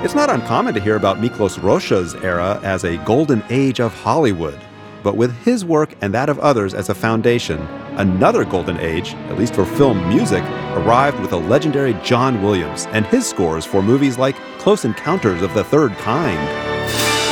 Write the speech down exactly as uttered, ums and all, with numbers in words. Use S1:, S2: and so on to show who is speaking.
S1: It's not uncommon to hear about Miklos Rocha's era as a golden age of Hollywood. But with his work and that of others as a foundation, another golden age, at least for film music, arrived with the legendary John Williams and his scores for movies like Close Encounters of the Third Kind.